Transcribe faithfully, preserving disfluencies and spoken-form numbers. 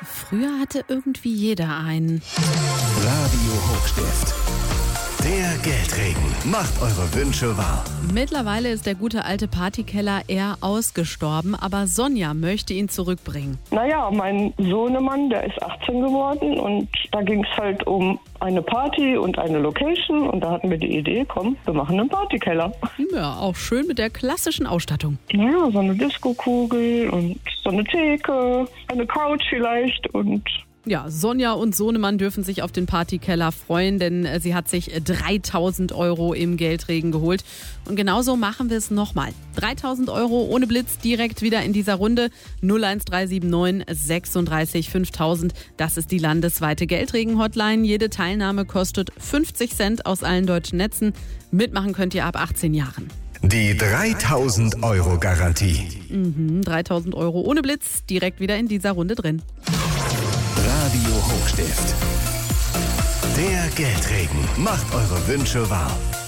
Früher hatte irgendwie jeder einen. Radio Hochstift. Der Geldregen macht eure Wünsche wahr. Mittlerweile ist der gute alte Partykeller eher ausgestorben, aber Sonja möchte ihn zurückbringen. Naja, mein Sohnemann, der ist achtzehn geworden und da ging es halt um eine Party und eine Location und da hatten wir die Idee, komm, wir machen einen Partykeller. Ja, auch schön mit der klassischen Ausstattung. Ja, so eine Diskokugel und so eine Theke, eine Couch vielleicht und... Ja, Sonja und Sohnemann dürfen sich auf den Partykeller freuen, denn sie hat sich dreitausend Euro im Geldregen geholt. Und genauso machen wir es nochmal. dreitausend Euro ohne Blitz direkt wieder in dieser Runde. null eins drei sieben neun sechsunddreißig fünftausend. Das ist die landesweite Geldregen-Hotline. Jede Teilnahme kostet fünfzig Cent aus allen deutschen Netzen. Mitmachen könnt ihr ab achtzehn Jahren. Die dreitausend Euro Garantie. Mhm, dreitausend Euro ohne Blitz direkt wieder in dieser Runde drin. Radio Hochstift. Der Geldregen macht eure Wünsche wahr.